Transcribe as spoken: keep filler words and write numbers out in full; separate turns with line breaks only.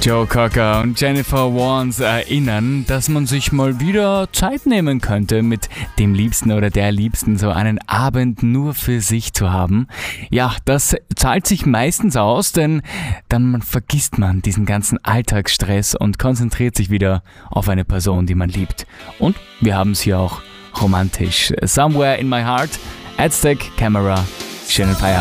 Joe Cocker und Jennifer Warnes erinnern, dass man sich mal wieder Zeit nehmen könnte, mit dem Liebsten oder der Liebsten so einen Abend nur für sich zu haben. Ja, das zahlt sich meistens aus, denn dann vergisst man diesen ganzen Alltagsstress und konzentriert sich wieder auf eine Person, die man liebt. Und wir haben es hier auch romantisch. Somewhere in my heart, Aztec Camera. Schönen Feierabend.